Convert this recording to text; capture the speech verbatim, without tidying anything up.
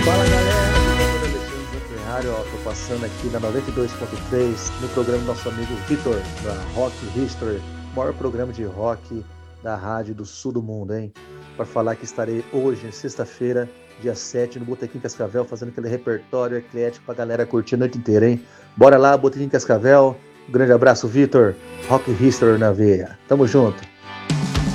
Fala galera, aqui é o Alexandre Ferrari, ó, tô passando aqui na noventa e dois ponto três no programa do nosso amigo Vitor, da Rock History, o maior programa de rock da rádio do sul do mundo, hein? Para falar que estarei hoje, sexta-feira, dia sete, no Botequim Cascavel, fazendo aquele repertório eclético pra galera curtir a noite inteira, hein? Bora lá, Botequim Cascavel, um grande abraço, Vitor, Rock History na veia, tamo junto!